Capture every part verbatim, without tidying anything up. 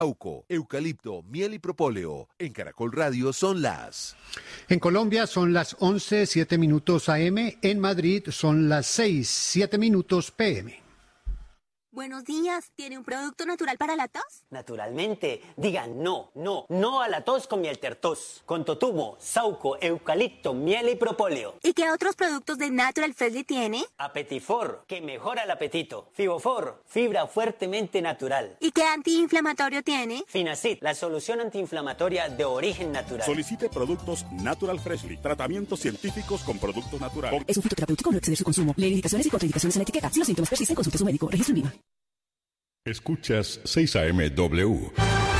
Sauco, eucalipto, miel y propóleo. En Caracol Radio son las... En Colombia son las once, siete minutos A M. En Madrid son las seis, siete minutos P M. Buenos días, ¿tiene un producto natural para la tos? Naturalmente, digan no, no, no a la tos con miel tertos, con totumo, sauco, eucalipto, miel y propóleo. ¿Y qué otros productos de Natural Freshly tiene? Apetifor, que mejora el apetito. Fibofor, fibra fuertemente natural. ¿Y qué antiinflamatorio tiene? Finacid, la solución antiinflamatoria de origen natural. Solicite productos Natural Freshly, tratamientos científicos con productos naturales. Es un fitoterapéutico, no exceder su consumo. Lee indicaciones y contraindicaciones en la etiqueta. Si los síntomas persisten, consulte a su médico. Registro en Lima. Escuchas seis A M W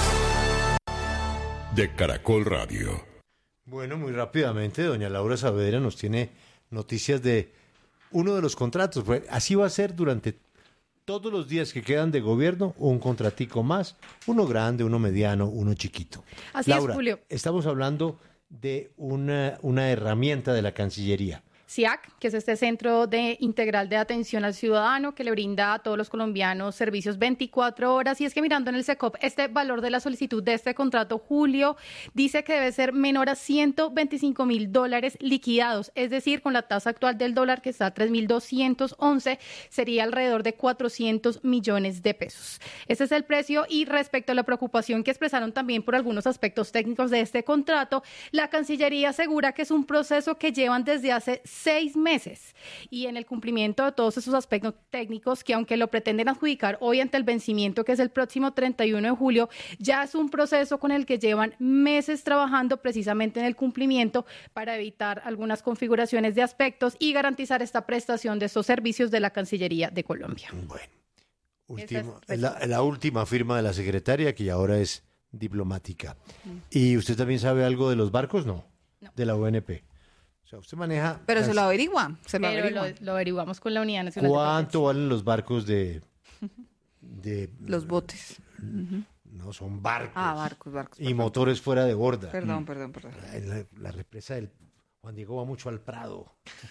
de Caracol Radio. Bueno, muy rápidamente, doña Laura Saavedra nos tiene noticias de uno de los contratos. Pues así va a ser durante todos los días que quedan de gobierno, un contratico más, uno grande, uno mediano, uno chiquito. Así Laura, es, Julio. Estamos hablando de una, una herramienta de la Cancillería. C I A C, que es este Centro de Integral de Atención al Ciudadano que le brinda a todos los colombianos servicios veinticuatro horas. Y es que mirando en el SECOP, este valor de la solicitud de este contrato, Julio, dice que debe ser menor a ciento veinticinco mil dólares liquidados. Es decir, con la tasa actual del dólar, que está a tres mil doscientos once, sería alrededor de cuatrocientos millones de pesos. Ese es el precio. Y respecto a la preocupación que expresaron también por algunos aspectos técnicos de este contrato, la Cancillería asegura que es un proceso que llevan desde hace seis meses y en el cumplimiento de todos esos aspectos técnicos que, aunque lo pretenden adjudicar hoy ante el vencimiento, que es el próximo treinta y uno de julio, ya es un proceso con el que llevan meses trabajando precisamente en el cumplimiento para evitar algunas configuraciones de aspectos y garantizar esta prestación de estos servicios de la Cancillería de Colombia. Bueno, último, es la, la última firma de la secretaria, que ahora es diplomática. Mm. ¿Y usted también sabe algo de los barcos? No, no. De la O N P. O sea, usted maneja... Pero las... se lo averigua, se lo Pero averigua. Lo, lo averiguamos con la Unidad Nacional de ¿Cuánto valen los barcos de...? de los botes. Uh-huh. No, son barcos. Ah, barcos, barcos. Y perdón. Motores fuera de borda. Perdón, perdón, perdón. La, la, la represa del... Juan Diego va mucho al Prado.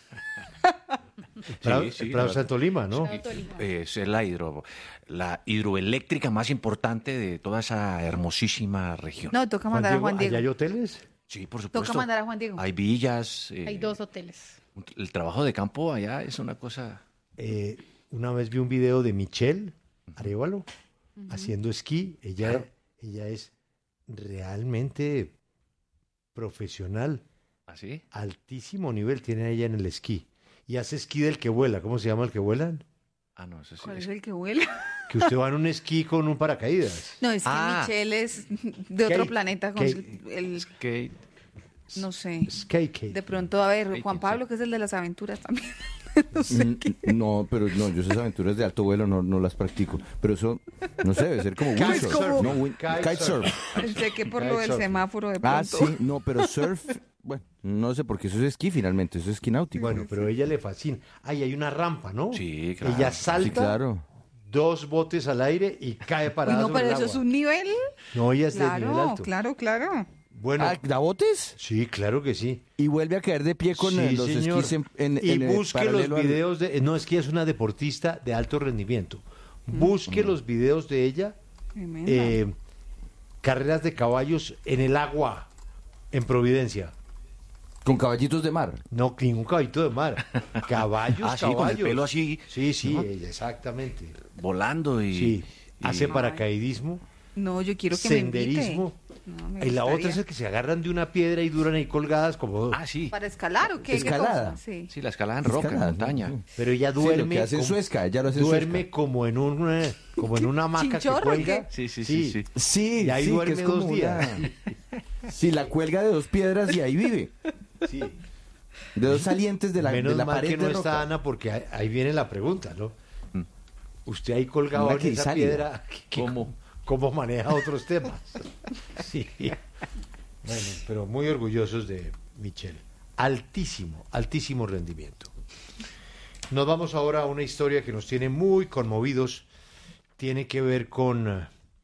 Sí, Prado, sí, el Prado la, Santo Lima, ¿no? Es la, hidro, la hidroeléctrica más importante de toda esa hermosísima región. No, toca mandar Juan Diego, a Juan Diego. ¿Allá hay hoteles? Sí, por supuesto. Toca mandar a Juan Diego. Hay villas. Eh, hay dos hoteles. El trabajo de campo allá es una cosa... Eh, una vez vi un video de Michelle Arévalo uh-huh. haciendo esquí. Ella, claro. ella es realmente profesional. ¿Así? Altísimo nivel tiene ella en el esquí. Y hace esquí del que vuela. ¿Cómo se llama el que vuelan? Ah, no, eso sí. ¿Cuál es el que vuela? Que usted va en un esquí con un paracaídas. No, es que ah. Michelle es de otro Skate. planeta. Con Skate. el... Skate. No sé. Skate. De pronto, a ver, Skate, Juan Pablo, sí. que es el de las aventuras también. No sé qué. No, pero no, yo esas aventuras de alto vuelo no, no las practico. Pero eso, no sé, debe ser como windsurf. Como... No, win... Kite Kitesurf. Pensé que por Kite lo del surf. semáforo de pronto. Ah, sí, no, pero surf, bueno, no sé, porque eso es esquí finalmente, eso es esquí náutico. Bueno, pero a ella le fascina. Ay, hay una rampa, ¿no? Sí, claro. Ella salta, Sí, claro. dos botes al aire y cae parada Uy, no, sobre pero el eso agua. es un nivel. No, ella es de Claro, nivel alto. claro, claro. Bueno, Ah, ¿da botes? sí, claro que sí. Y vuelve a caer de pie con Sí, eh, los señor. esquís en, en, y en el busque los paralelo al- videos de... No, es que ella es una deportista de alto rendimiento. Busque Mm. los videos de ella, Tremenda. eh, carreras de caballos en el agua, en Providencia. con caballitos de mar. No, ningún caballito de mar. Caballos, Ah, sí, con el caballos. pelo así. Sí, sí, ¿no? ella, exactamente. Volando y... Sí, y- hace paracaidismo, No, yo quiero que me senderismo. invite. No, me Y la gustaría. otra es el que se agarran de una piedra y duran ahí colgadas como... Ah, sí. ¿Para escalar o qué? Escalada. ¿Qué cosa? Sí. Sí, la escalada en roca, en Escalada, montaña. sí. Pero ella Sí, lo duerme... que hace en como- Suezca, ella lo hace en duerme Suezca. como en una, como en una hamaca que ¿Chinchorro o cuelga. Sí, sí, sí, sí. Sí, Y ahí sí, duerme que es como dos días. una- Sí, la cuelga de dos piedras y ahí vive. Sí. De dos salientes de la, Menos de la mal pared que no de está roca. Ana, porque ahí, ahí viene la pregunta, ¿no? Mm. Usted ahí colgado Una en esa crisálida. piedra, ¿qué- ¿Cómo? ¿cómo maneja otros temas? Sí. Bueno, pero muy orgullosos de Michelle. Altísimo, altísimo rendimiento. Nos vamos ahora a una historia que nos tiene muy conmovidos. Tiene que ver con eh,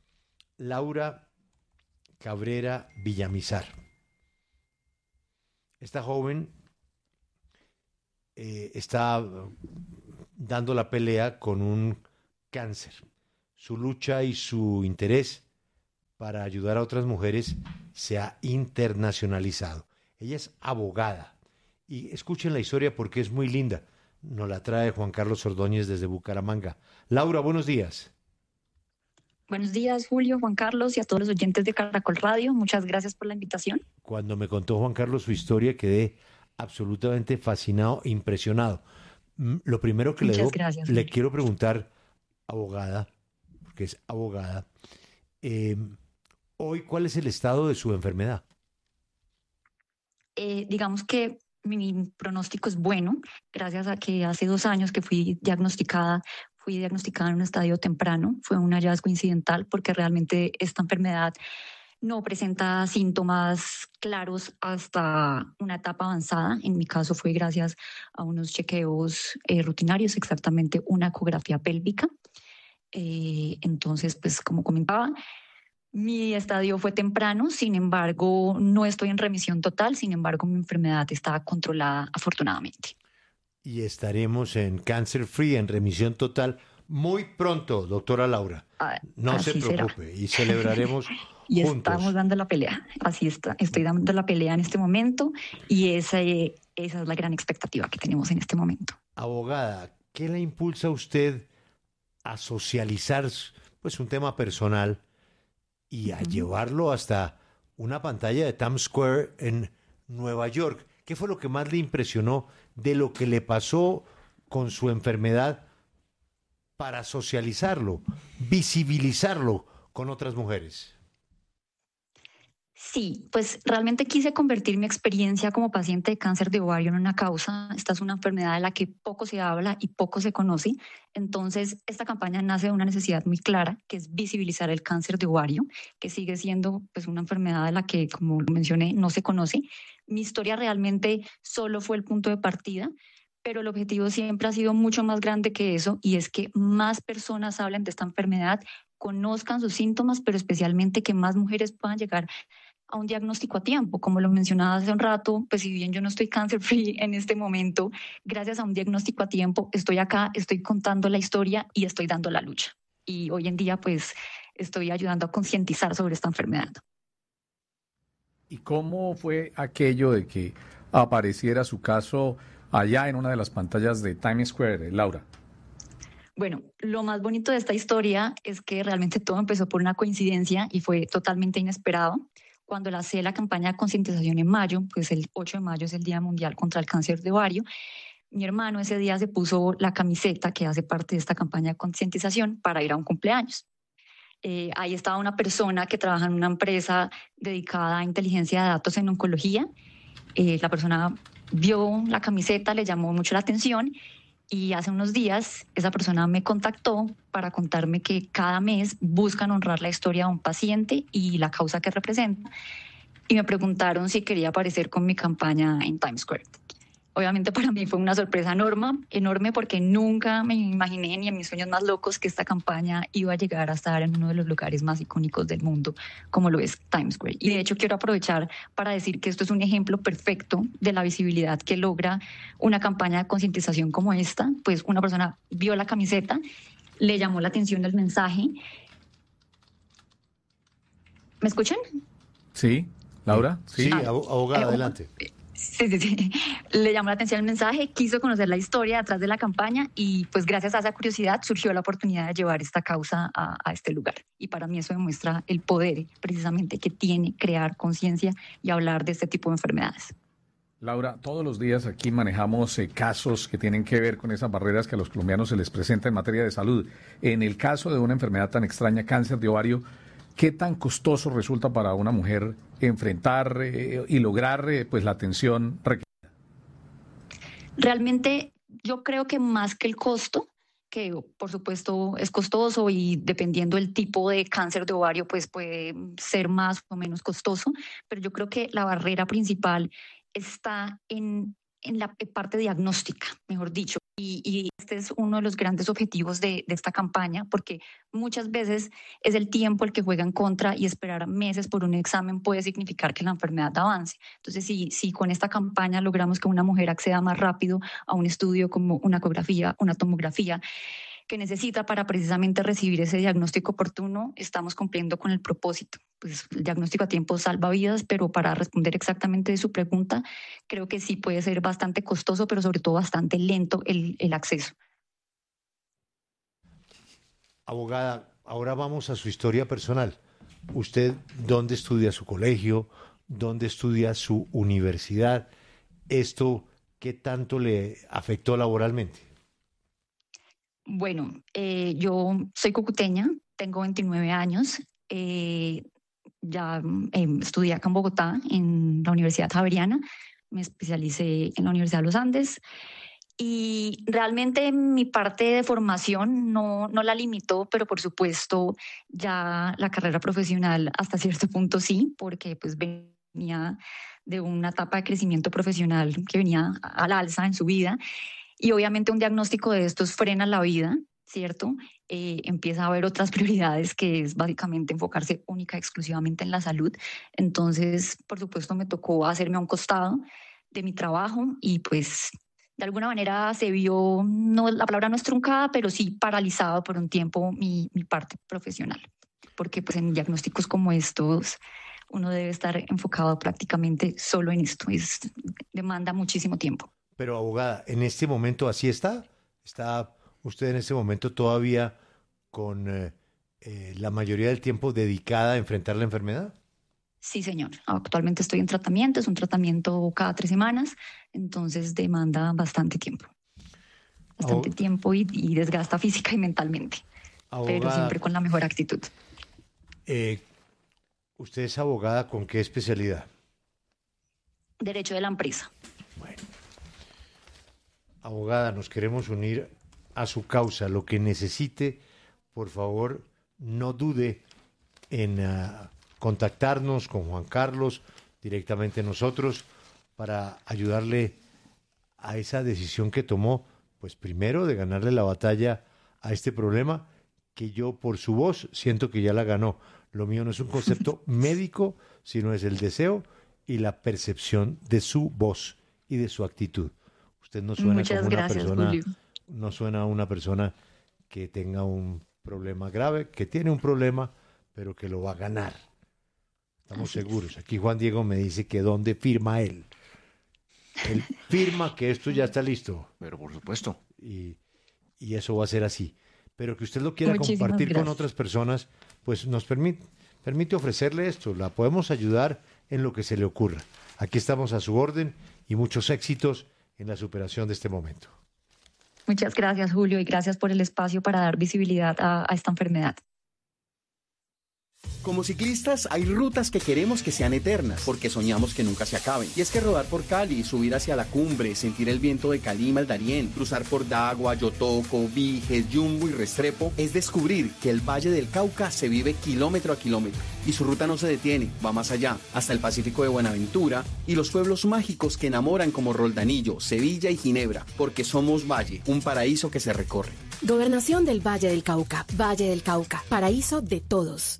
Laura Cabrera Villamizar. Esta joven eh, está dando la pelea con un cáncer. Su lucha y su interés para ayudar a otras mujeres se ha internacionalizado. Ella es abogada y escuchen la historia porque es muy linda. Nos la trae Juan Carlos Ordóñez desde Bucaramanga. Laura, buenos días. Buenos días, Julio, Juan Carlos y a todos los oyentes de Caracol Radio. Muchas gracias por la invitación. Cuando me contó Juan Carlos su historia quedé absolutamente fascinado, impresionado. Mm, Lo primero que le, Muchas debo- gracias, le Julio. quiero preguntar, abogada, porque es abogada, eh, hoy, ¿cuál es el estado de su enfermedad? Eh, digamos que mi, mi pronóstico es bueno, gracias a que hace dos años que fui diagnosticada, fui diagnosticada en un estadio temprano. Fue un hallazgo incidental porque realmente esta enfermedad no presenta síntomas claros hasta una etapa avanzada. En mi caso fue gracias a unos chequeos eh, rutinarios, exactamente una ecografía pélvica. Eh, entonces, pues como comentaba, mi estadio fue temprano, sin embargo, no estoy en remisión total, sin embargo, mi enfermedad está controlada afortunadamente. Y estaremos en Cancer Free, en remisión total, muy pronto, doctora Laura. Ah, No se así será. preocupe y celebraremos Y juntos. estamos dando la pelea, así está, estoy dando la pelea en este momento y esa, eh, esa es la gran expectativa que tenemos en este momento. Abogada, ¿qué le impulsa a usted a socializar pues un tema personal y a llevarlo hasta una pantalla de Times Square en Nueva York? ¿Qué fue lo que más le impresionó de lo que le pasó con su enfermedad para socializarlo, visibilizarlo con otras mujeres? Sí, pues realmente quise convertir mi experiencia como paciente de cáncer de ovario en una causa. Esta es una enfermedad de la que poco se habla y poco se conoce. Entonces, esta campaña nace de una necesidad muy clara, que es visibilizar el cáncer de ovario, que sigue siendo pues una enfermedad de la que, como lo mencioné, no se conoce. Mi historia realmente solo fue el punto de partida, pero el objetivo siempre ha sido mucho más grande que eso, y es que más personas hablen de esta enfermedad, conozcan sus síntomas, pero especialmente que más mujeres puedan llegar a un diagnóstico a tiempo. Como lo mencionaba hace un rato, pues si bien yo no estoy cancer free en este momento, gracias a un diagnóstico a tiempo estoy acá, estoy contando la historia y estoy dando la lucha. Y hoy en día pues estoy ayudando a concientizar sobre esta enfermedad. ¿Y cómo fue aquello de que apareciera su caso allá en una de las pantallas de Times Square, Laura? Bueno, lo más bonito de esta historia es que realmente todo empezó por una coincidencia y fue totalmente inesperado. Cuando lancé la campaña de concientización en mayo, pues el ocho de mayo es el Día Mundial contra el Cáncer de Ovario, mi hermano ese día se puso la camiseta que hace parte de esta campaña de concientización para ir a un cumpleaños. Eh, ahí estaba una persona que trabaja en una empresa dedicada a inteligencia de datos en oncología. Eh, la persona vio la camiseta, le llamó mucho la atención y hace unos días esa persona me contactó para contarme que cada mes buscan honrar la historia de un paciente y la causa que representa, y me preguntaron si quería aparecer con mi campaña en Times Square. Obviamente para mí fue una sorpresa enorme, enorme porque nunca me imaginé ni en mis sueños más locos que esta campaña iba a llegar a estar en uno de los lugares más icónicos del mundo, como lo es Times Square. Y de hecho quiero aprovechar para decir que esto es un ejemplo perfecto de la visibilidad que logra una campaña de concientización como esta. Pues una persona vio la camiseta, le llamó la atención el mensaje. ¿Me escuchan? Sí, Laura. Sí, Sí, abo- abogada, Eh, adelante. Sí, sí, sí. Le llamó la atención el mensaje, quiso conocer la historia detrás de la campaña y pues gracias a esa curiosidad surgió la oportunidad de llevar esta causa a, a este lugar. Y para mí eso demuestra el poder precisamente que tiene crear conciencia y hablar de este tipo de enfermedades. Laura, todos los días aquí manejamos eh, casos que tienen que ver con esas barreras que a los colombianos se les presenta en materia de salud. En el caso de una enfermedad tan extraña, cáncer de ovario, ¿qué tan costoso resulta para una mujer enfrentar eh, y lograr eh, pues la atención requerida? Realmente yo creo que más que el costo, que por supuesto es costoso y dependiendo del tipo de cáncer de ovario pues puede ser más o menos costoso, pero yo creo que la barrera principal está en, en la parte diagnóstica, mejor dicho. Y, y este es uno de los grandes objetivos de, de esta campaña, porque muchas veces es el tiempo el que juega en contra y esperar meses por un examen puede significar que la enfermedad avance. Entonces, si, si con esta campaña logramos que una mujer acceda más rápido a un estudio como una ecografía, una tomografía, que necesita para precisamente recibir ese diagnóstico oportuno, estamos cumpliendo con el propósito, pues el diagnóstico a tiempo salva vidas, pero para responder exactamente de su pregunta, creo que sí puede ser bastante costoso, pero sobre todo bastante lento el, el acceso. Abogada, ahora vamos a su historia personal. ¿Usted dónde estudia su colegio? ¿Dónde estudia su universidad? ¿Esto qué tanto le afectó laboralmente? Bueno, eh, yo soy cucuteña, tengo veintinueve años, eh, ya eh, estudié acá en Bogotá, en la Universidad Javeriana, me especialicé en la Universidad de los Andes y realmente mi parte de formación no, no la limitó, pero por supuesto ya la carrera profesional hasta cierto punto sí, porque pues venía de una etapa de crecimiento profesional que venía al alza en su vida. Y obviamente un diagnóstico de estos frena la vida, ¿cierto? Eh, empieza a haber otras prioridades que es básicamente enfocarse única y exclusivamente en la salud. Entonces, por supuesto, me tocó hacerme a un costado de mi trabajo y pues de alguna manera se vio, no, la palabra no es truncada, pero sí paralizado por un tiempo mi, mi parte profesional. Porque pues en diagnósticos como estos uno debe estar enfocado prácticamente solo en esto. Es, demanda muchísimo tiempo. Pero abogada, ¿en este momento así está? ¿Está usted en este momento todavía con eh, eh, la mayoría del tiempo dedicada a enfrentar la enfermedad? Sí, señor. Actualmente estoy en tratamiento, es un tratamiento cada tres semanas, entonces demanda bastante tiempo. Bastante Abog- tiempo y, y desgasta física y mentalmente, pero Abogada, siempre con la mejor actitud. eh, ¿usted es abogada con qué especialidad? Derecho de la empresa. Abogada, nos queremos unir a su causa. Lo que necesite, por favor, no dude en uh, contactarnos con Juan Carlos, directamente nosotros, para ayudarle a esa decisión que tomó, pues primero de ganarle la batalla a este problema, que yo por su voz siento que ya la ganó. Lo mío no es un concepto médico, sino es el deseo y la percepción de su voz y de su actitud. Usted no suena Muchas como una gracias, persona, Julio. no suena a una persona que tenga un problema grave, que tiene un problema, pero que lo va a ganar. Estamos Así seguros. es. Aquí Juan Diego me dice que dónde firma él. Él firma que esto ya está listo. Pero por supuesto. Y, y eso va a ser así. Pero que usted lo quiera Muchísimas compartir con gracias. otras personas, pues nos permite, permite ofrecerle esto. La podemos ayudar en lo que se le ocurra. Aquí estamos a su orden y muchos éxitos en la superación de este momento. Muchas gracias, Julio, y gracias por el espacio para dar visibilidad a, a esta enfermedad. Como ciclistas hay rutas que queremos que sean eternas, porque soñamos que nunca se acaben. Y es que rodar por Cali, subir hacia la cumbre, sentir el viento de Calima al Darién, cruzar por Dagua, Yotoco, Viges, Yumbo y Restrepo, es descubrir que el Valle del Cauca se vive kilómetro a kilómetro. Y su ruta no se detiene, va más allá, hasta el Pacífico de Buenaventura y los pueblos mágicos que enamoran como Roldanillo, Sevilla y Ginebra, porque somos Valle, un paraíso que se recorre. Gobernación del Valle del Cauca. Valle del Cauca. Paraíso de todos.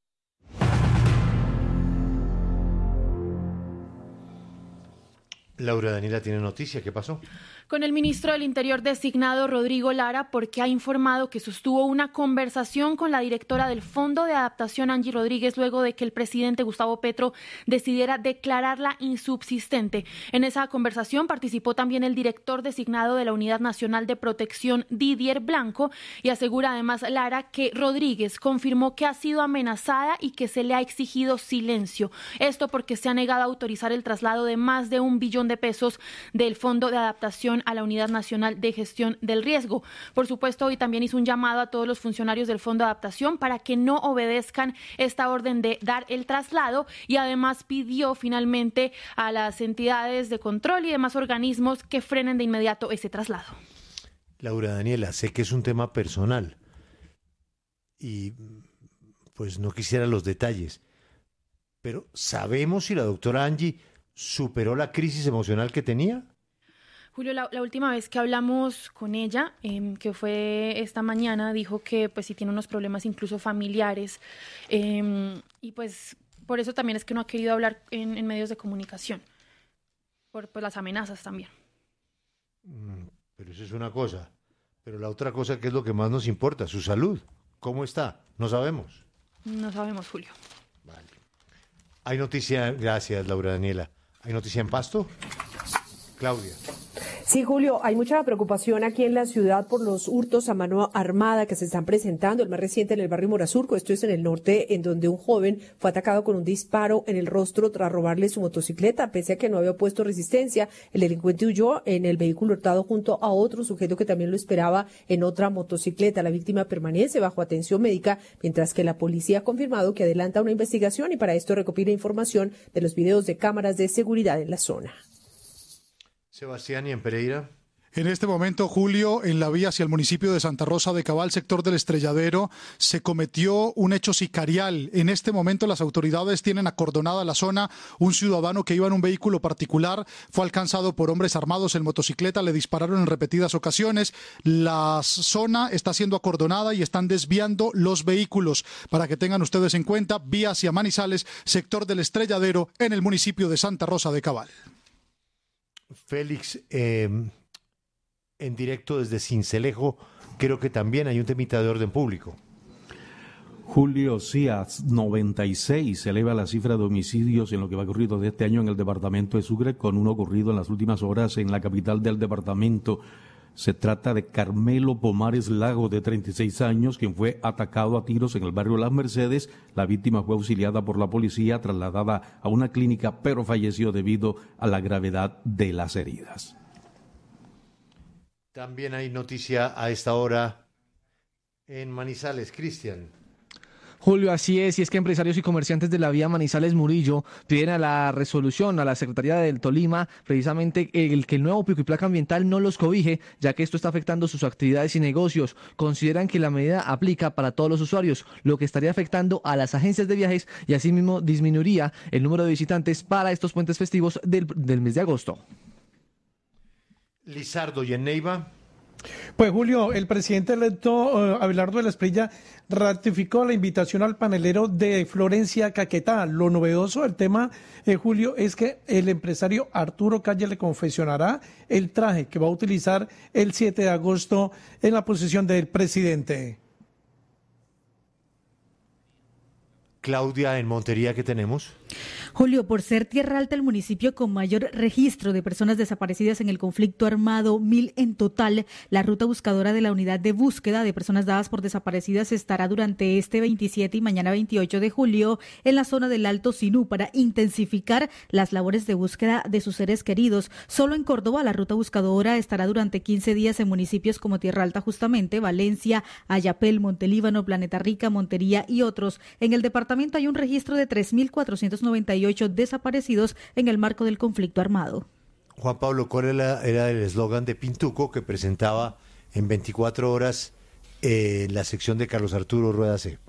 Laura Daniela tiene noticia. ¿Qué pasó? Con el ministro del Interior designado Rodrigo Lara, porque ha informado que sostuvo una conversación con la directora del Fondo de Adaptación, Angie Rodríguez, luego de que el presidente Gustavo Petro decidiera declararla insubsistente. En esa conversación participó también el director designado de la Unidad Nacional de Protección, Didier Blanco, y asegura además Lara que Rodríguez confirmó que ha sido amenazada y que se le ha exigido silencio. Esto porque se ha negado a autorizar el traslado de más de un billón de pesos del Fondo de Adaptación a la Unidad Nacional de Gestión del Riesgo. Por supuesto, hoy también hizo un llamado a todos los funcionarios del Fondo de Adaptación para que no obedezcan esta orden de dar el traslado, y además pidió finalmente a las entidades de control y demás organismos que frenen de inmediato ese traslado. Laura Daniela, sé que es un tema personal y pues no quisiera los detalles, pero ¿sabemos si la doctora Angie superó la crisis emocional que tenía? Julio, la, la última vez que hablamos con ella, eh, que fue esta mañana, dijo que pues sí tiene unos problemas incluso familiares, eh, y pues por eso también es que no ha querido hablar en, en medios de comunicación, por pues, las amenazas también. Mm, pero eso es una cosa, pero la otra cosa, que es lo que más nos importa, su salud. ¿Cómo está? No sabemos. No sabemos, Julio. Vale. Hay noticia, gracias Laura Daniela. ¿Hay noticia en Pasto? Claudia. Sí, Julio, hay mucha preocupación aquí en la ciudad por los hurtos a mano armada que se están presentando. El más reciente en el barrio Morazurco, esto es en el norte, en donde un joven fue atacado con un disparo en el rostro tras robarle su motocicleta. Pese a que no había puesto resistencia, el delincuente huyó en el vehículo hurtado junto a otro sujeto que también lo esperaba en otra motocicleta. La víctima permanece bajo atención médica, mientras que la policía ha confirmado que adelanta una investigación y para esto recopila información de los videos de cámaras de seguridad en la zona. Sebastián, y en Pereira. En este momento, Julio, en la vía hacia el municipio de Santa Rosa de Cabal, sector del Estrelladero, se cometió un hecho sicarial. En este momento las autoridades tienen acordonada la zona. Un ciudadano que iba en un vehículo particular fue alcanzado por hombres armados en motocicleta, le dispararon en repetidas ocasiones. La zona está siendo acordonada y están desviando los vehículos. Para que tengan ustedes en cuenta, vía hacia Manizales, sector del Estrelladero, en el municipio de Santa Rosa de Cabal. Félix, eh, en directo desde Sincelejo, creo que también hay un temita de orden público. Julio, sí, a noventa y seis se eleva la cifra de homicidios en lo que va ocurrido de este año en el departamento de Sucre, con uno ocurrido en las últimas horas en la capital del departamento. Se trata de Carmelo Pomares Lago, de treinta y seis años, quien fue atacado a tiros en el barrio Las Mercedes. La víctima fue auxiliada por la policía, trasladada a una clínica, pero falleció debido a la gravedad de las heridas. También hay noticia a esta hora en Manizales. Cristian. Julio, así es, y es que empresarios y comerciantes de la vía Manizales-Murillo piden a la resolución, a la Secretaría del Tolima, precisamente el que el nuevo pico y placa ambiental no los cobije, ya que esto está afectando sus actividades y negocios. Consideran que la medida aplica para todos los usuarios, lo que estaría afectando a las agencias de viajes y asimismo disminuiría el número de visitantes para estos puentes festivos del, del mes de agosto. Lizardo, y en Neiva. Pues Julio, el presidente electo uh, Abelardo de la Espriella ratificó la invitación al panelero de Florencia Caquetá. Lo novedoso del tema, eh, Julio, es que el empresario Arturo Calle le confeccionará el traje que va a utilizar el siete de agosto en la posesión del presidente. Claudia, en Montería, ¿qué tenemos? Julio, por ser Tierra Alta el municipio con mayor registro de personas desaparecidas en el conflicto armado, mil en total, la ruta buscadora de la unidad de búsqueda de personas dadas por desaparecidas estará durante este veintisiete y mañana veintiocho de julio en la zona del Alto Sinú para intensificar las labores de búsqueda de sus seres queridos. Solo en Córdoba la ruta buscadora estará durante quince días en municipios como Tierra Alta justamente, Valencia, Ayapel, Montelíbano, Planeta Rica, Montería y otros. En el departamento hay un registro de tres mil cuatrocientos noventa y ocho desaparecidos en el marco del conflicto armado. Juan Pablo, ¿cuál era, era el eslogan de Pintuco que presentaba en veinticuatro horas eh, la sección de Carlos Arturo Rueda C?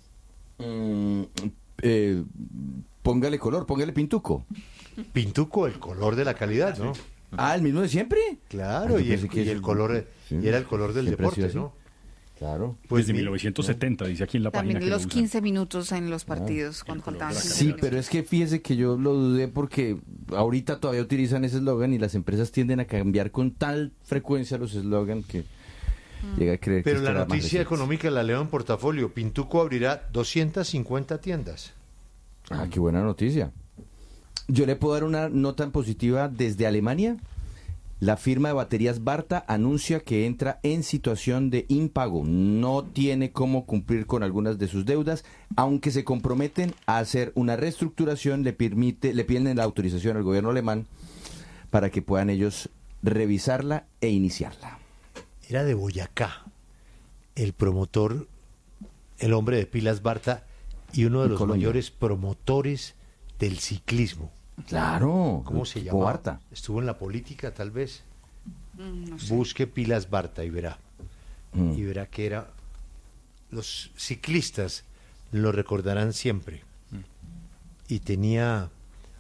Mm, eh, póngale color, póngale Pintuco. Pintuco, el color de la calidad, ¿no? Ah, ¿el mismo de siempre? Claro, ah, y, el, y el color, sí, y era el color del deporte, ¿no? Claro. Pues desde mil novecientos setenta, dice aquí en la También página. También los quince minutos en los partidos, ah, cuando faltaban quince Sí, minutos. pero es que fíjese que yo lo dudé porque ahorita todavía utilizan ese eslogan y las empresas tienden a cambiar con tal frecuencia los eslogans que mm. llega a creer pero que la noticia económica la leo en portafolio. Pintuco abrirá doscientas cincuenta tiendas. Ah, qué buena noticia. Yo le puedo dar una nota tan positiva desde Alemania. La firma de baterías Barta anuncia que entra en situación de impago. No tiene cómo cumplir con algunas de sus deudas, aunque se comprometen a hacer una reestructuración, le permite, le piden la autorización al gobierno alemán para que puedan ellos revisarla e iniciarla. Era de Boyacá, el promotor, el hombre de pilas Barta y uno de los Colombia. mayores promotores del ciclismo. Claro. ¿Cómo se llama? Barta. Estuvo en la política, tal vez. Mm, no sé. Busque pilas Barta y verá. Mm. Y verá que era... Los ciclistas lo recordarán siempre. Mm. Y tenía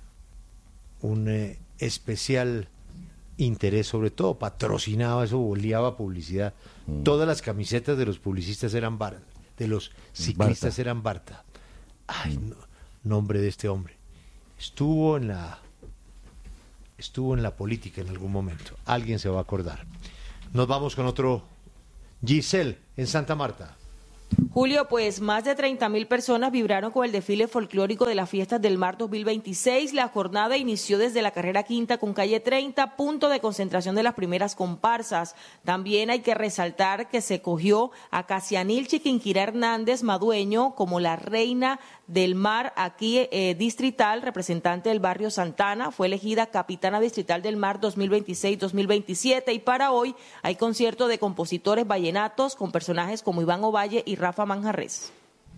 un eh, especial interés, sobre todo patrocinaba eso, boleaba publicidad. Mm. Todas las camisetas de los publicistas eran Barta, de los ciclistas Barta. eran Barta. Ay, no, nombre de este hombre. Estuvo en la estuvo en la política en algún momento. Alguien se va a acordar. Nos vamos con otro. Giselle, en Santa Marta. Julio, pues más de treinta mil personas vibraron con el desfile folclórico de las fiestas del Mar dos mil veintiséis. La jornada inició desde la carrera quinta con calle treinta, punto de concentración de las primeras comparsas. También hay que resaltar que se cogió a Casianil Chiquinquirá Hernández Madueño como la reina del mar aquí eh, distrital, representante del barrio Santana. Fue elegida capitana distrital del Mar dos mil veintiséis dos mil veintisiete y para hoy hay concierto de compositores vallenatos con personajes como Iván Ovalle y Rafa Manjarres.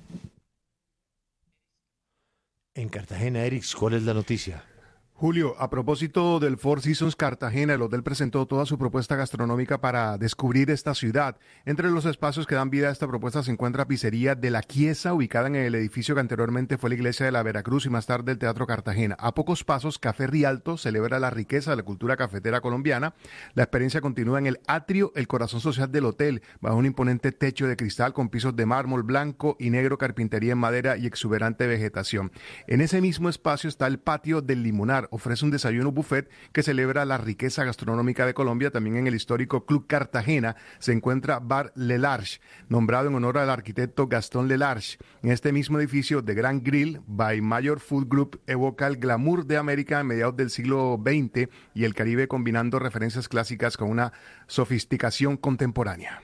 En Cartagena, Erix, ¿cuál es la noticia? Julio, a propósito del Four Seasons Cartagena, el hotel presentó toda su propuesta gastronómica para descubrir esta ciudad. Entre los espacios que dan vida a esta propuesta se encuentra Pizzería de la Chiesa, ubicada en el edificio que anteriormente fue la iglesia de la Veracruz y más tarde el Teatro Cartagena. A pocos pasos, Café Rialto celebra la riqueza de la cultura cafetera colombiana. La experiencia continúa en el atrio, el corazón social del hotel, bajo un imponente techo de cristal con pisos de mármol blanco y negro, carpintería en madera y exuberante vegetación. En ese mismo espacio está el patio del Limonar. Ofrece un desayuno buffet que celebra la riqueza gastronómica de Colombia. También en el histórico Club Cartagena se encuentra Bar Le Large, nombrado en honor al arquitecto Gastón Le Large. En este mismo edificio, The Grand Grill by Mayor Food Group evoca el glamour de América a mediados del siglo veinte y el Caribe, combinando referencias clásicas con una sofisticación contemporánea.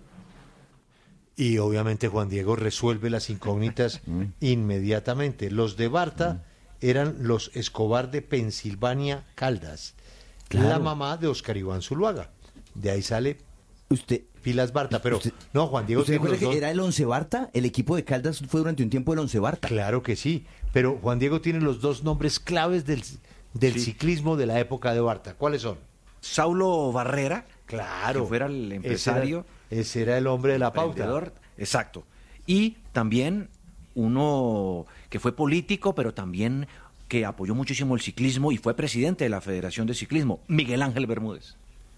Y obviamente Juan Diego resuelve las incógnitas inmediatamente. Los de Barta eran los Escobar de Pensilvania Caldas, claro. La mamá de Oscar Iván Zuluaga. De ahí sale usted Pilas Barta, pero usted, no, Juan Diego ¿usted tiene recuerda que era el Once Barta? El equipo de Caldas fue durante un tiempo el Once Barta. Claro que sí, pero Juan Diego tiene los dos nombres claves del, del sí. ciclismo de la época de Barta. ¿Cuáles son? Saulo Barrera, claro, que fuera el empresario. Ese era, ese era el hombre de la pauta. Exacto. Y también uno que fue político, pero también que apoyó muchísimo el ciclismo y fue presidente de la Federación de Ciclismo, Miguel Ángel Bermúdez.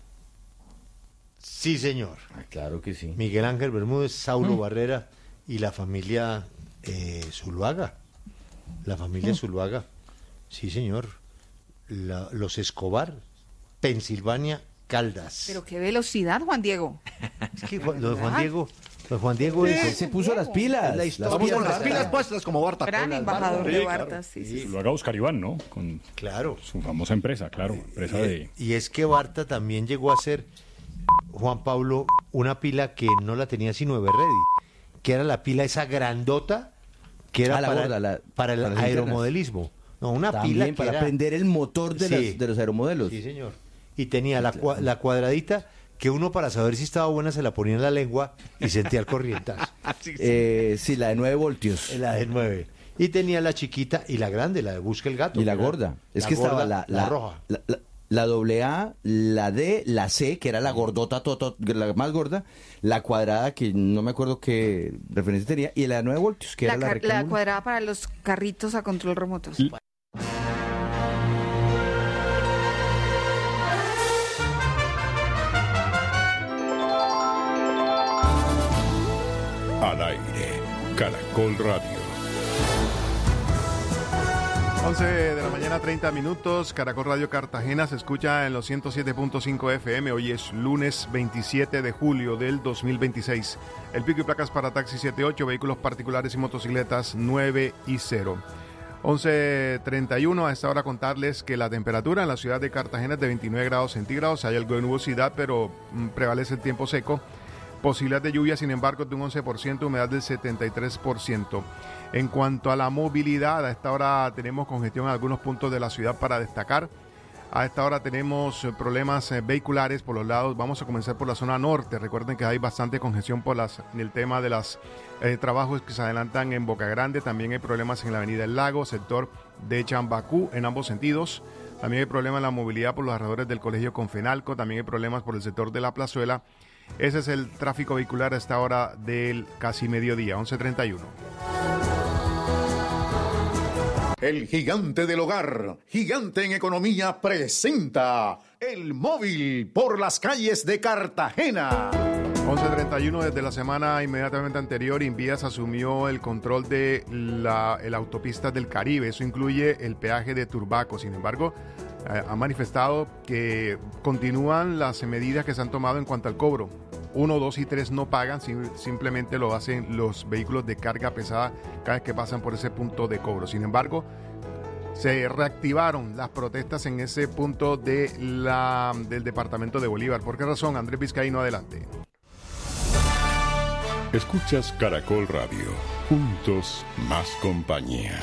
Sí, señor. Ah, claro que sí. Miguel Ángel Bermúdez, Saulo mm. Barrera y la familia eh, Zuluaga. La familia mm. Zuluaga. Sí, señor. La, los Escobar, Pensilvania Caldas. Pero qué velocidad, Juan Diego. Es que lo de Juan Diego... Pues Juan Diego sí, se puso las pilas. La historia, Vamos con las pilas puestas como Barta. Gran embajador de Barta, sí, sí, sí. Lo haga Oscar Iván, ¿no? Con claro. Su famosa empresa, claro. Empresa y, de... y es que Barta también llegó a ser, Juan Pablo, una pila que no la tenía sino Everready, que era la pila esa grandota que era ah, la para, gorda, la, para el para aeromodelismo. No, una también pila que para era... prender el motor de, sí. las, de los aeromodelos. Sí, señor. Y tenía la, la cuadradita que uno para saber si estaba buena se la ponía en la lengua y sentía el corrientazo. sí, sí. Eh, sí, la de nueve voltios. La de nueve. Y tenía la chiquita y la grande, la de Busca el Gato. Y la gorda. Es la que gorda, estaba la, la, la roja. La, la, la doble A, la D, la C, que era la gordota, toto, la más gorda, la cuadrada, que no me acuerdo qué referencia tenía, y la de nueve voltios, que la, era la rectángulo. La cuadrada para los carritos a control remoto. Sí. Al aire, Caracol Radio. once de la mañana, treinta minutos. Caracol Radio Cartagena se escucha en los ciento siete punto cinco F M. Hoy es lunes veintisiete de julio del dos mil veintiséis. El pico y placas para taxi setenta y ocho, vehículos particulares y motocicletas nueve y cero. once treinta y uno, a esta hora contarles que la temperatura en la ciudad de Cartagena es de veintinueve grados centígrados. Hay algo de nubosidad, pero mm, prevalece el tiempo seco. Posibilidad de lluvia, sin embargo, de un once por ciento, humedad del setenta y tres por ciento. En cuanto a la movilidad, a esta hora tenemos congestión en algunos puntos de la ciudad para destacar. A esta hora tenemos problemas vehiculares por los lados. Vamos a comenzar por la zona norte. Recuerden que hay bastante congestión por las, en el tema de los eh, trabajos que se adelantan en Boca Grande. También hay problemas en la avenida El Lago, sector de Chambacú, en ambos sentidos. También hay problemas en la movilidad por los alrededores del Colegio Confenalco. También hay problemas por el sector de la Plazuela. Ese es el tráfico vehicular a esta hora del casi mediodía, once treinta y uno. El gigante del hogar, gigante en economía, presenta El Móvil por las calles de Cartagena. once treinta y uno, desde la semana inmediatamente anterior, Invías asumió el control de la el autopista del Caribe. Eso incluye el peaje de Turbaco. Sin embargo, eh, ha manifestado que continúan las medidas que se han tomado en cuanto al cobro uno, dos y tres no pagan, simplemente lo hacen los vehículos de carga pesada cada vez que pasan por ese punto de cobro. Sin embargo, se reactivaron las protestas en ese punto de la, del departamento de Bolívar. ¿Por qué razón? Andrés Vizcaíno, adelante. Escuchas Caracol Radio. Juntos, más compañía.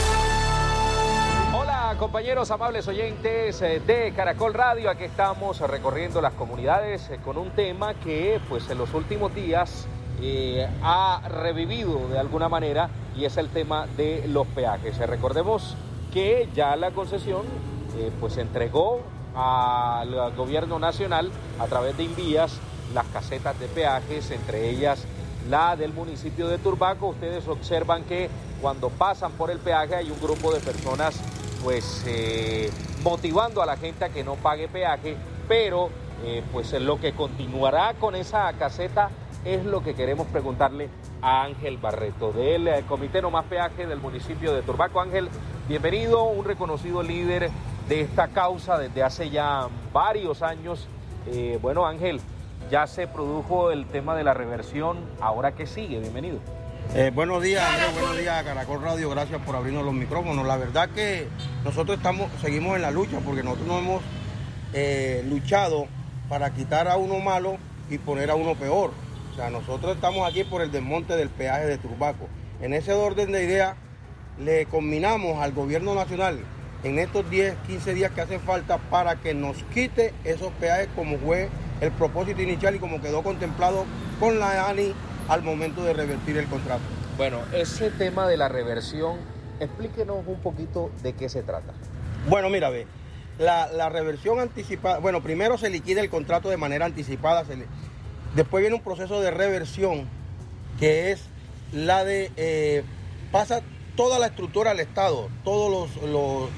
Hola compañeros, amables oyentes de Caracol Radio. Aquí estamos recorriendo las comunidades con un tema que pues en los últimos días eh, ha revivido de alguna manera, y es el tema de los peajes. Recordemos que ya la concesión eh, pues entregó al gobierno nacional a través de Invías las casetas de peajes, entre ellas la del municipio de Turbaco. Ustedes observan que cuando pasan por el peaje hay un grupo de personas pues eh, motivando a la gente a que no pague peaje, pero eh, pues lo que continuará con esa caseta es lo que queremos preguntarle a Ángel Barreto del eh, Comité No Más Peaje del municipio de Turbaco. Ángel, bienvenido, un reconocido líder de esta causa desde hace ya varios años. Eh, bueno, Ángel, ya se produjo el tema de la reversión, ¿ahora qué sigue? Bienvenido. Eh, buenos días, Andrés, buenos días a Caracol Radio, gracias por abrirnos los micrófonos. La verdad que nosotros estamos, seguimos en la lucha, porque nosotros no hemos eh, luchado para quitar a uno malo y poner a uno peor. O sea, nosotros estamos aquí por el desmonte del peaje de Turbaco. En ese orden de ideas le combinamos al gobierno nacional en estos diez, quince días que hacen falta para que nos quite esos peajes como fue el propósito inicial y como quedó contemplado con la ANI al momento de revertir el contrato. Bueno, ese tema de la reversión, explíquenos un poquito de qué se trata. Bueno, mira, ve, la, la reversión anticipada, bueno, primero se liquida el contrato de manera anticipada, se le, después viene un proceso de reversión que es la de, eh, pasa toda la estructura al Estado, todos los, los,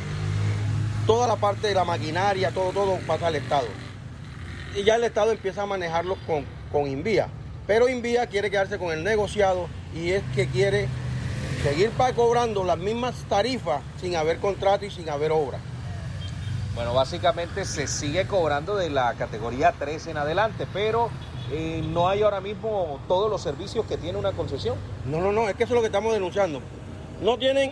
toda la parte de la maquinaria, todo, todo pasa al Estado. Y ya el Estado empieza a manejarlo con, con Invía. Pero Invía quiere quedarse con el negociado y es que quiere seguir cobrando las mismas tarifas sin haber contrato y sin haber obra. Bueno, básicamente se sigue cobrando de la categoría tres en adelante, pero eh, no hay ahora mismo todos los servicios que tiene una concesión. No, no, no, es que eso es lo que estamos denunciando. No tienen,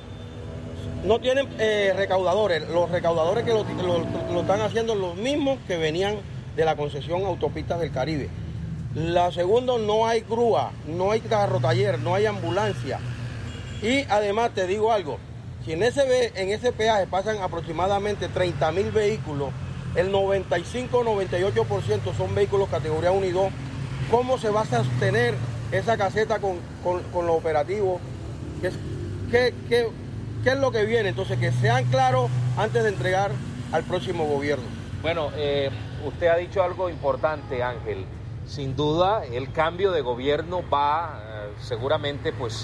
no tienen eh, recaudadores. Los recaudadores que lo, lo, lo están haciendo los mismos que venían de la concesión Autopistas del Caribe. La segunda, no hay grúa, no hay carro taller, no hay ambulancia. Y además te digo algo, si en ese, en ese peaje pasan aproximadamente treinta mil vehículos, el noventa y cinco, noventa y ocho por ciento son vehículos categoría uno y dos, ¿cómo se va a sostener esa caseta con, con, con lo operativo? ¿Qué, qué, qué, ¿Qué es lo que viene? Entonces, que sean claros antes de entregar al próximo gobierno. Bueno, eh, usted ha dicho algo importante, Ángel. Sin duda, el cambio de gobierno va eh, seguramente pues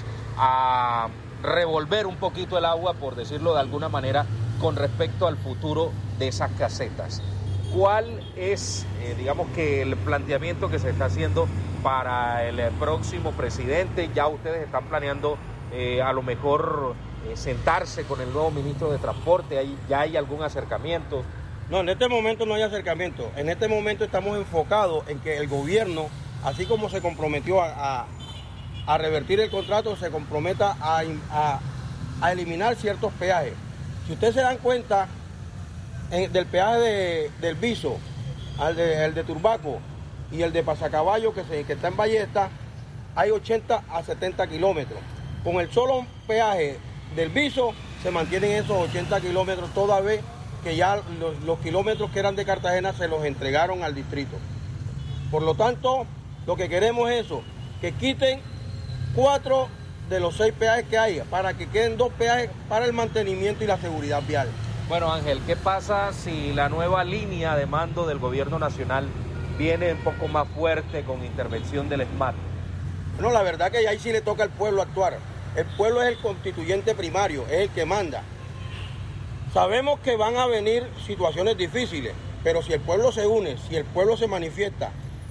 a revolver un poquito el agua, por decirlo de alguna manera, con respecto al futuro de esas casetas. ¿Cuál es, eh, digamos que el planteamiento que se está haciendo para el próximo presidente? Ya ustedes están planeando eh, a lo mejor eh, sentarse con el nuevo ministro de Transporte, ¿hay, ya hay algún acercamiento? No, en este momento no hay acercamiento. En este momento estamos enfocados en que el gobierno, así como se comprometió a, a, a revertir el contrato, se comprometa a, a, a eliminar ciertos peajes. Si ustedes se dan cuenta, en, del peaje de, del Viso, al de, el de Turbaco y el de Pasacaballo, que, se, que está en Ballesta, hay ochenta a setenta kilómetros. Con el solo peaje del Viso se mantienen esos ochenta kilómetros toda vez que ya los, los kilómetros que eran de Cartagena se los entregaron al distrito. Por lo tanto, lo que queremos es eso, que quiten cuatro de los seis peajes que hay, para que queden dos peajes para el mantenimiento y la seguridad vial. Bueno, Ángel, ¿qué pasa si la nueva línea de mando del gobierno nacional viene un poco más fuerte con intervención del SMAT? No, la verdad que ahí sí le toca al pueblo actuar. El pueblo es el constituyente primario, es el que manda. Sabemos que van a venir situaciones difíciles, pero si el pueblo se une, si el pueblo se manifiesta,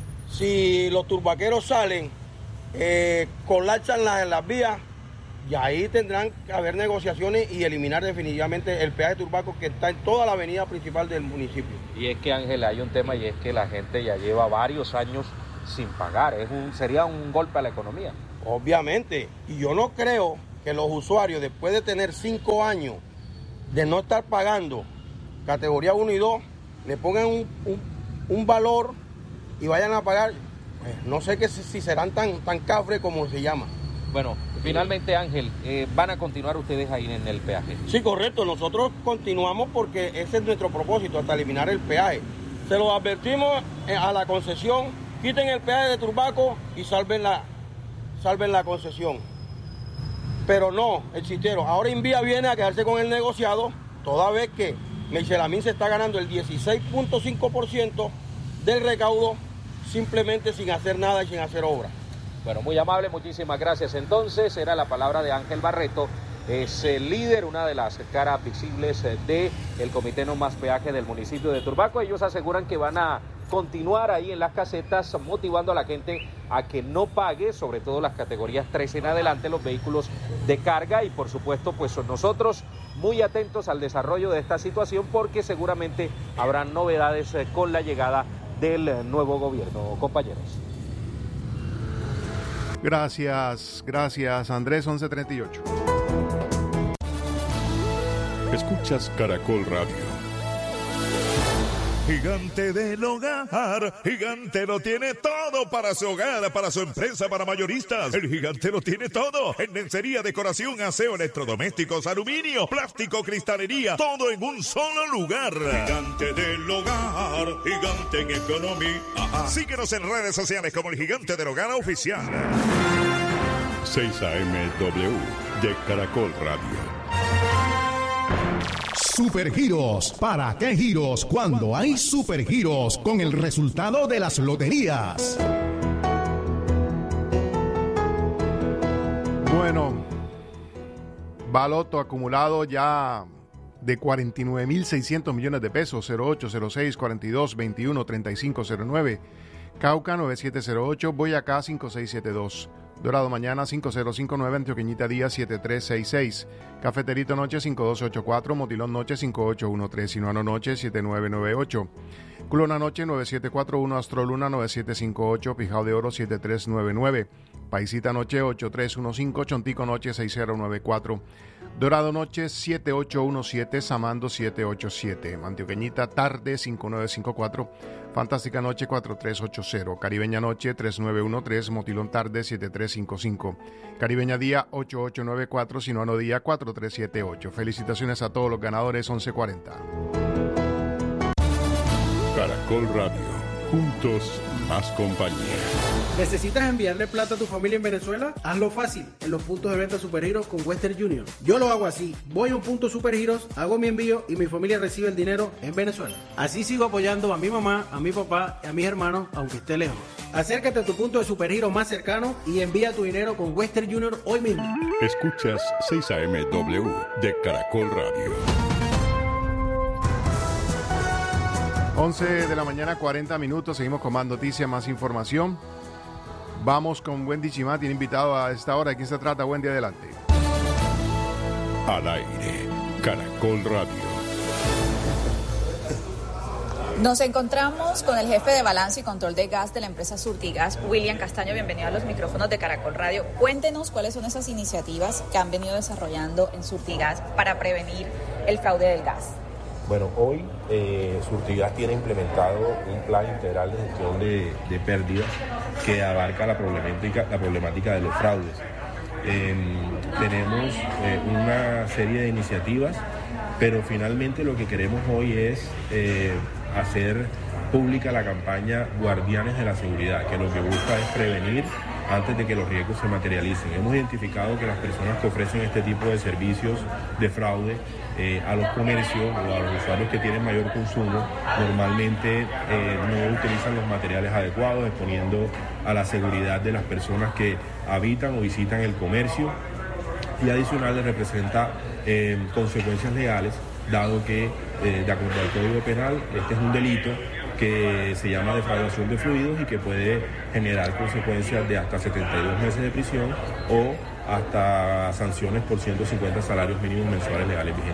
si los turbaqueros salen, eh, colapsan las, las vías, y ahí tendrán que haber negociaciones y eliminar definitivamente el peaje de Turbaco que está en toda la avenida principal del municipio. Y es que, Ángel, hay un tema y es que la gente ya lleva varios años sin pagar. Es un, sería un golpe a la economía. Obviamente, y yo no creo que los usuarios, después de tener cinco años de no estar pagando categoría uno y dos, le pongan un, un, un valor y vayan a pagar, pues, no sé que si, si serán tan, tan cafres como se llama. Bueno, finalmente, Ángel, eh, ¿van a continuar ustedes ahí en el peaje? Sí, correcto, nosotros continuamos porque ese es nuestro propósito, hasta eliminar el peaje. Se lo advertimos a la concesión, quiten el peaje de Turbaco y salven la, salven la concesión. Pero no, el chistero. Ahora Invía viene a quedarse con el negociado, toda vez que Meichelamín se está ganando el dieciséis punto cinco por ciento del recaudo simplemente sin hacer nada y sin hacer obra. Bueno, muy amable, muchísimas gracias. Entonces, era la palabra de Ángel Barreto, es el líder, una de las caras visibles del Comité No Más Peaje del municipio de Turbaco. Ellos aseguran que van a continuar ahí en las casetas motivando a la gente a que no pague, sobre todo las categorías tres en adelante, los vehículos de carga, y por supuesto pues nosotros muy atentos al desarrollo de esta situación porque seguramente habrán novedades con la llegada del nuevo gobierno, compañeros. Gracias, gracias Andrés, once treinta y ocho. Escuchas Caracol Radio. Gigante del Hogar, Gigante lo tiene todo para su hogar, para su empresa, para mayoristas. El Gigante lo tiene todo en lencería, decoración, aseo, electrodomésticos, aluminio, plástico, cristalería, todo en un solo lugar. Gigante del Hogar, Gigante en economía. Síguenos en redes sociales como el Gigante del Hogar Oficial. seis A M W de Caracol Radio. Supergiros. ¿Para qué giros cuando hay supergiros con el resultado de las loterías? Bueno, baloto acumulado ya de cuarenta y nueve mil seiscientos millones de pesos, cero ocho, cero seis, cuarenta y dos, veintiuno, treinta y cinco, cero nueve, Cauca nueve siete cero ocho, Boyacá cinco seis siete dos, Dorado Mañana cinco cero cinco nueve, Antioqueñita Día siete tres seis seis, Cafeterito Noche cinco dos ocho cuatro, Motilón Noche cinco ocho uno tres, Sinuano Noche siete nueve nueve ocho, Culona Noche nueve siete cuatro uno, Astroluna nueve siete cinco ocho, Pijao de Oro siete tres nueve nueve, Paisita Noche ocho tres uno cinco, Chontico Noche seis cero nueve cuatro, Dorado Noche siete ocho uno siete, Samando siete ocho siete, Antioqueñita Tarde cinco nueve cinco cuatro, Fantástica Noche cuatro tres ocho cero, Caribeña Noche tres nueve uno tres, Motilón Tarde siete tres cinco cinco, Caribeña Día ocho ocho nueve cuatro, Sinuano Día cuatro tres siete ocho. Felicitaciones a todos los ganadores, once cuarenta. Caracol Radio, juntos más compañía. ¿Necesitas enviarle plata a tu familia en Venezuela? Hazlo fácil, en los puntos de venta Supergiros con Western Union. Yo lo hago así, voy a un punto Supergiros, hago mi envío y mi familia recibe el dinero en Venezuela. Así sigo apoyando a mi mamá, a mi papá y a mis hermanos, aunque esté lejos. Acércate a tu punto de Supergiros más cercano y envía tu dinero con Western Union hoy mismo. Escuchas seis A M W de Caracol Radio. once de la mañana, cuarenta minutos, seguimos con más noticias, más información. Vamos con Wendy Chimá, tiene invitado a esta hora. ¿De quién se trata, Wendy? Adelante. Al aire, Caracol Radio. Nos encontramos con el jefe de balance y control de gas de la empresa Surtigas, William Castaño. Bienvenido a los micrófonos de Caracol Radio. Cuéntenos cuáles son esas iniciativas que han venido desarrollando en Surtigas para prevenir el fraude del gas. Bueno, hoy eh, Surtigas tiene implementado un plan integral de gestión de, de pérdidas que abarca la problemática, la problemática de los fraudes. Eh, tenemos eh, una serie de iniciativas, pero finalmente lo que queremos hoy es eh, hacer pública la campaña Guardianes de la Seguridad, que lo que busca es prevenir antes de que los riesgos se materialicen. Hemos identificado que las personas que ofrecen este tipo de servicios de fraude eh, a los comercios o a los usuarios que tienen mayor consumo normalmente eh, no utilizan los materiales adecuados, exponiendo a la seguridad de las personas que habitan o visitan el comercio, y adicional le representa eh, consecuencias legales, dado que eh, de acuerdo al Código Penal este es un delito que se llama defraudación de fluidos y que puede generar consecuencias de hasta setenta y dos meses de prisión o hasta sanciones por ciento cincuenta salarios mínimos mensuales legales vigentes.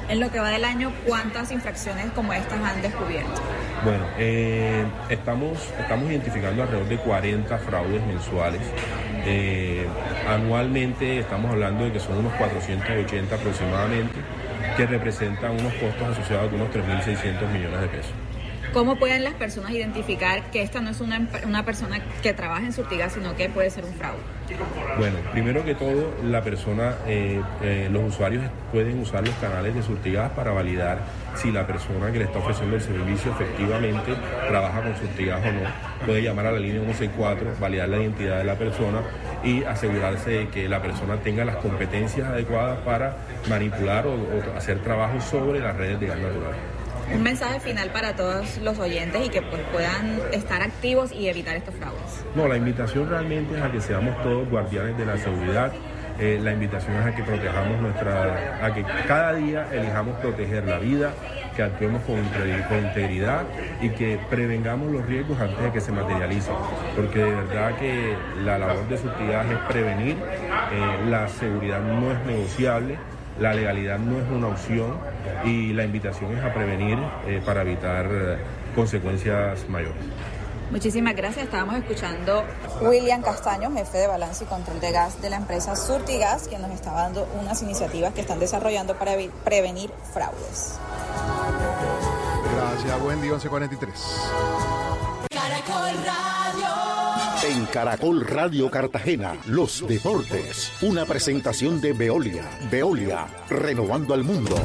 En lo que va del año, ¿cuántas infracciones como estas han descubierto? Bueno, eh, estamos, estamos identificando alrededor de cuarenta fraudes mensuales. Eh, anualmente estamos hablando de que son unos cuatrocientos ochenta aproximadamente, que representan unos costos asociados de unos tres mil seiscientos millones de pesos. ¿Cómo pueden las personas identificar que esta no es una, una persona que trabaja en Surtigas, sino que puede ser un fraude? Bueno, primero que todo, la persona, eh, eh, los usuarios pueden usar los canales de Surtigas para validar si la persona que le está ofreciendo el servicio efectivamente trabaja con Surtigas o no. Puede llamar a la línea ciento sesenta y cuatro, validar la identidad de la persona y asegurarse de que la persona tenga las competencias adecuadas para manipular o, o hacer trabajo sobre las redes de gas natural. Un mensaje final para todos los oyentes y que pues, puedan estar activos y evitar estos fraudes. No, la invitación realmente es a que seamos todos guardianes de la seguridad. Eh, la invitación es a que protejamos nuestra, a que cada día elijamos proteger la vida, que actuemos con, con integridad y que prevengamos los riesgos antes de que se materialicen. Porque de verdad que la labor de Surtigas es prevenir, eh, la seguridad no es negociable. La legalidad no es una opción y la invitación es a prevenir eh, para evitar eh, consecuencias mayores. Muchísimas gracias. Estábamos escuchando William Castaño, jefe de balance y control de gas de la empresa Surtigas, quien nos está dando unas iniciativas que están desarrollando para prevenir fraudes. Gracias, buen día, once cuarenta y tres. Caracol Radio. En Caracol Radio Cartagena, los deportes. Una presentación de Veolia. Veolia, renovando al mundo.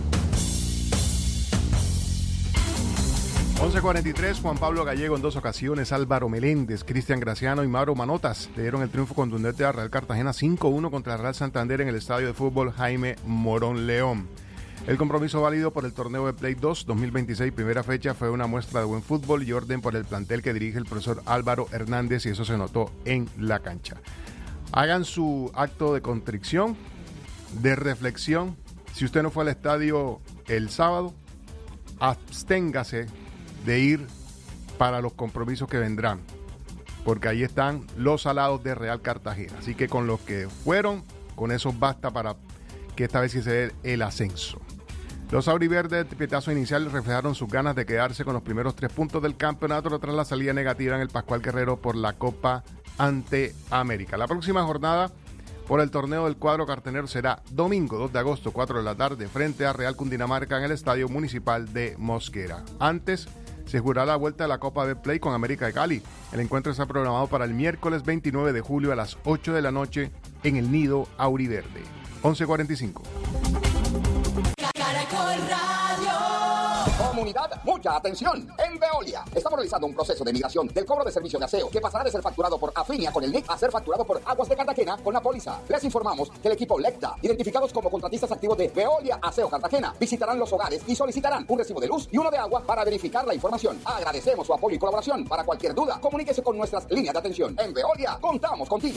once cuarenta y tres, Juan Pablo Gallego en dos ocasiones, Álvaro Meléndez, Cristian Graciano y Mauro Manotas le dieron el triunfo contundente a Real Cartagena cinco uno contra el Real Santander en el estadio de fútbol Jaime Morón León. El compromiso válido por el torneo de Play dos dos mil veintiséis, primera fecha, fue una muestra de buen fútbol y orden por el plantel que dirige el profesor Álvaro Hernández y eso se notó en la cancha. Hagan su acto de contrición, de reflexión. Si usted no fue al estadio el sábado, absténgase de ir para los compromisos que vendrán, porque ahí están los alados de Real Cartagena. Así que con los que fueron, con eso basta para que esta vez sí se dé el ascenso. Los auriverdes del tripletazo inicial reflejaron sus ganas de quedarse con los primeros tres puntos del campeonato tras la salida negativa en el Pascual Guerrero por la Copa ante América. La próxima jornada por el torneo del cuadro cartenero será domingo dos de agosto, cuatro de la tarde, frente a Real Cundinamarca en el Estadio Municipal de Mosquera. Antes se jugará la vuelta de la Copa Betplay con América de Cali. El encuentro está programado para el miércoles veintinueve de julio a las ocho de la noche en el Nido Auriverde. once cuarenta y cinco. Caracol Radio. Comunidad, mucha atención. En Veolia estamos realizando un proceso de migración del cobro de servicio de aseo que pasará de ser facturado por Afinia con el N I C a ser facturado por Aguas de Cartagena con la póliza. Les informamos que el equipo Lecta, identificados como contratistas activos de Veolia Aseo Cartagena, visitarán los hogares y solicitarán un recibo de luz y uno de agua para verificar la información. Agradecemos su apoyo y colaboración. Para cualquier duda, comuníquese con nuestras líneas de atención. En Veolia, contamos contigo.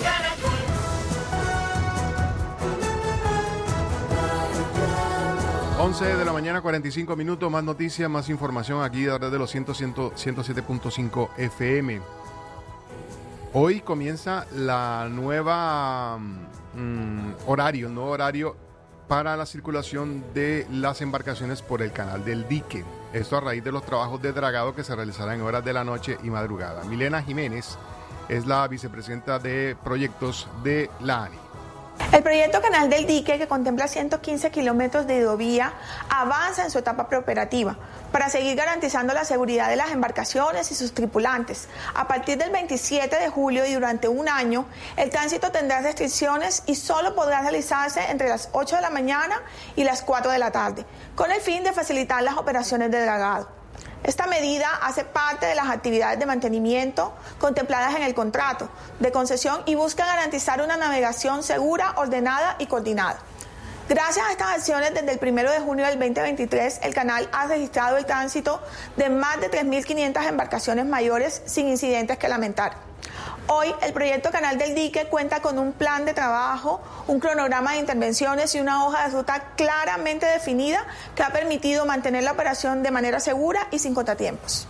once de la mañana, cuarenta y cinco minutos, más noticias, más información aquí a través de los cien, ciento siete punto cinco F M. Hoy comienza la nueva mm, horario, nuevo horario para la circulación de las embarcaciones por el canal del dique. Esto a raíz de los trabajos de dragado que se realizarán en horas de la noche y madrugada. Milena Jiménez es la vicepresidenta de proyectos de la ANI. El proyecto Canal del Dique, que contempla ciento quince kilómetros de hidrovía, avanza en su etapa preoperativa para seguir garantizando la seguridad de las embarcaciones y sus tripulantes. A partir del veintisiete de julio y durante un año, el tránsito tendrá restricciones y solo podrá realizarse entre las ocho de la mañana y las cuatro de la tarde, con el fin de facilitar las operaciones de dragado. Esta medida hace parte de las actividades de mantenimiento contempladas en el contrato de concesión y busca garantizar una navegación segura, ordenada y coordinada. Gracias a estas acciones, desde el primero de junio del veinte veintitrés, el canal ha registrado el tránsito de más de tres mil quinientas embarcaciones mayores sin incidentes que lamentar. Hoy, el proyecto Canal del Dique cuenta con un plan de trabajo, un cronograma de intervenciones y una hoja de ruta claramente definida que ha permitido mantener la operación de manera segura y sin contratiempos.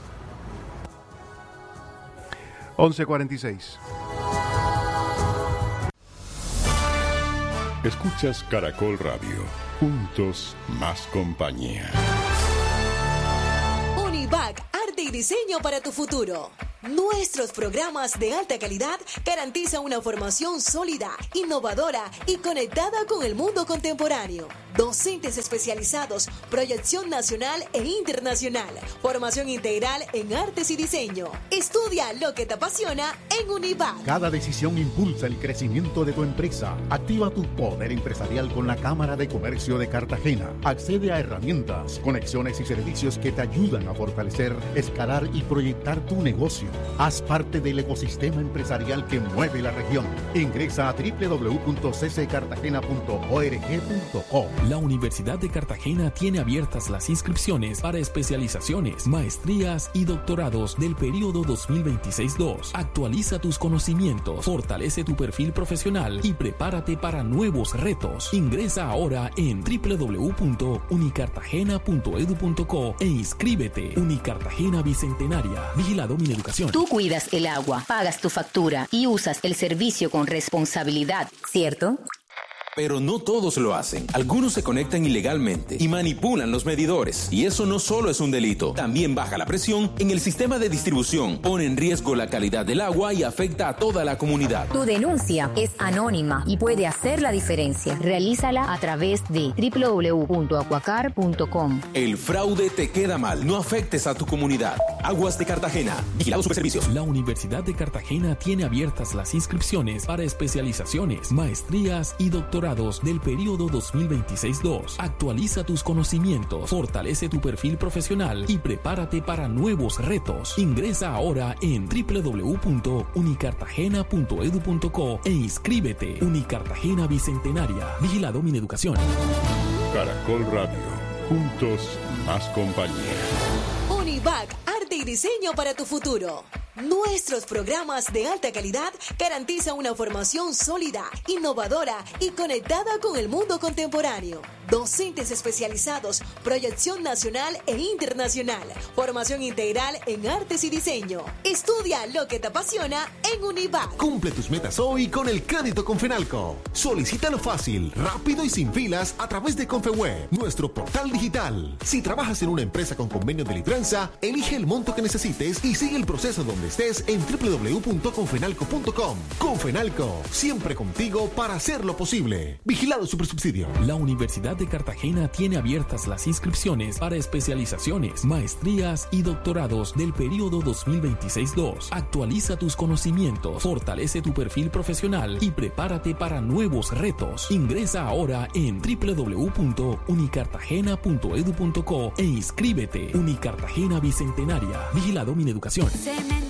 once cuarenta y seis. Escuchas Caracol Radio. Juntos, más compañía. Univac, arte y diseño para tu futuro. Nuestros programas de alta calidad garantizan una formación sólida, innovadora y conectada con el mundo contemporáneo. Docentes especializados, proyección nacional e internacional, formación integral en artes y diseño. Estudia lo que te apasiona en Univac. Cada decisión impulsa el crecimiento de tu empresa. Activa tu poder empresarial con la Cámara de Comercio de Cartagena. Accede a herramientas, conexiones y servicios que te ayudan a fortalecer, escalar y proyectar tu negocio. Haz parte del ecosistema empresarial que mueve la región. Ingresa a doble u doble u doble u punto c c cartagena punto org punto co. La Universidad de Cartagena tiene abiertas las inscripciones para especializaciones, maestrías y doctorados del periodo dos mil veintiséis dos. Actualiza tus conocimientos, fortalece tu perfil profesional y prepárate para nuevos retos. Ingresa ahora en doble u doble u doble u punto unicartagena punto edu punto co e inscríbete. Unicartagena Bicentenaria. Vigilado Mineducación. Tú cuidas el agua, pagas tu factura y usas el servicio con responsabilidad, ¿cierto? Pero no todos lo hacen. Algunos se conectan ilegalmente y manipulan los medidores. Y eso no solo es un delito, también baja la presión en el sistema de distribución, pone en riesgo la calidad del agua y afecta a toda la comunidad. Tu denuncia es anónima y puede hacer la diferencia. Realízala a través de doble u doble u doble u punto acuacar punto com. El fraude te queda mal. No afectes a tu comunidad. Aguas de Cartagena. Vigilado Superservicios. La Universidad de Cartagena tiene abiertas las inscripciones para especializaciones, maestrías y doctorados del periodo dos mil veintiséis dos. Actualiza tus conocimientos, fortalece tu perfil profesional y prepárate para nuevos retos. Ingresa ahora en doble u doble u doble u punto unicartagena punto edu punto co e inscríbete. Unicartagena Bicentenaria. Vigilado Mineducación. Caracol Radio. Juntos, más compañía. Univac, arte y diseño para tu futuro. Nuestros programas de alta calidad garantizan una formación sólida, innovadora y conectada con el mundo contemporáneo. Docentes especializados, proyección nacional e internacional, formación integral en artes y diseño. Estudia lo que te apasiona en Univac. Cumple tus metas hoy con el crédito Confenalco. Solicítalo fácil, rápido y sin filas a través de Confeweb, nuestro portal digital. Si trabajas en una empresa con convenio de libranza, elige el monto que necesites y sigue el proceso donde estés en doble u doble u doble u punto confenalco punto com. Confenalco, siempre contigo para hacerlo posible. Vigilado Supersubsidio. La Universidad de Cartagena tiene abiertas las inscripciones para especializaciones, maestrías y doctorados del periodo dos mil veintiséis dos. Actualiza tus conocimientos, fortalece tu perfil profesional y prepárate para nuevos retos. Ingresa ahora en doble u doble u doble u punto unicartagena punto edu punto co e inscríbete. Unicartagena Bicentenaria. Vigilado Mineducación.